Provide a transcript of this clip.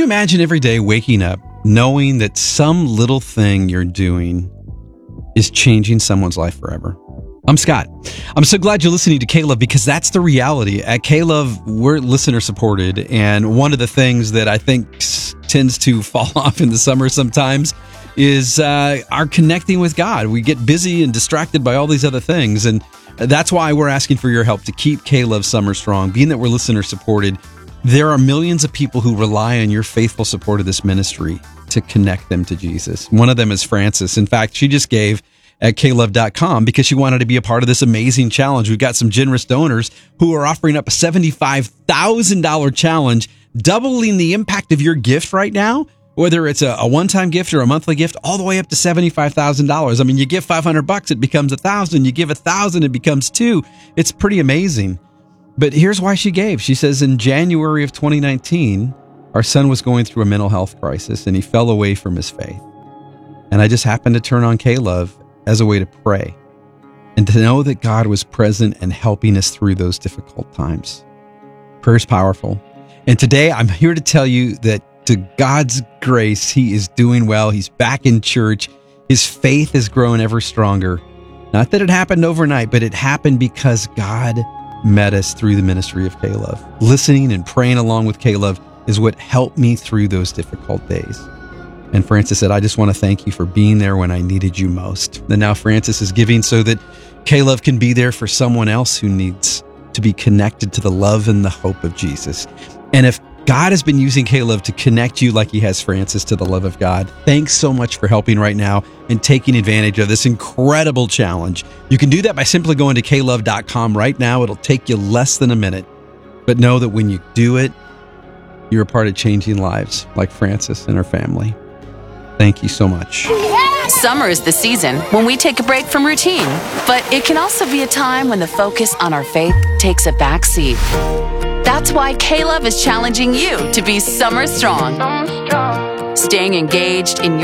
imagine every day waking up knowing that some little thing you're doing is changing someone's life forever? I'm Scott. I'm so glad you're listening to K-Love, because that's the reality. At K-Love, we're listener supported, and one of the things that I think tends to fall off in the summer sometimes is our connecting with God. We get busy and distracted by all these other things, and that's why we're asking for your help to keep K-Love Summer strong. Being that we're listener supported, there are millions of people who rely on your faithful support of this ministry to connect them to Jesus. One of them is Frances. In fact, she just gave at klove.com because she wanted to be a part of this amazing challenge. We've got some generous donors who are offering up a $75,000 challenge, doubling the impact of your gift right now, whether it's a one-time gift or a monthly gift, all the way up to $75,000. I mean, you give $500, it becomes $1,000. You give $1,000, it becomes $2,000. It's pretty amazing. But here's why she gave. She says, in January of 2019, our son was going through a mental health crisis and he fell away from his faith. And I just happened to turn on K-Love as a way to pray and to know that God was present and helping us through those difficult times. Prayer is powerful. And today I'm here to tell you that to God's grace, he is doing well. He's back in church. His faith has grown ever stronger. Not that it happened overnight, but it happened because God met us through the ministry of K-Love. Listening and praying along with K-Love is what helped me through those difficult days. And Frances said, I just want to thank you for being there when I needed you most. And now Frances is giving so that K-Love can be there for someone else who needs to be connected to the love and the hope of Jesus. And if God has been using K-Love to connect you like he has Frances to the love of God, thanks so much for helping right now and taking advantage of this incredible challenge. You can do that by simply going to klove.com right now. It'll take you less than a minute. But know that when you do it, you're a part of changing lives like Frances and her family. Thank you so much. Summer is the season when we take a break from routine, but it can also be a time when the focus on our faith takes a back seat. That's why K-Love is challenging you to be summer strong. Staying engaged in your